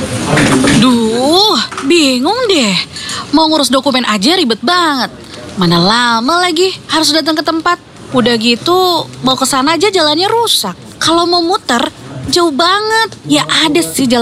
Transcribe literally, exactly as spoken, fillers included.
Duh, bingung deh. Mau ngurus dokumen aja ribet banget. Mana lama lagi harus datang ke tempat. Udah gitu, mau ke sana aja jalannya rusak. Kalau mau muter, jauh banget. Ya ada sih jalan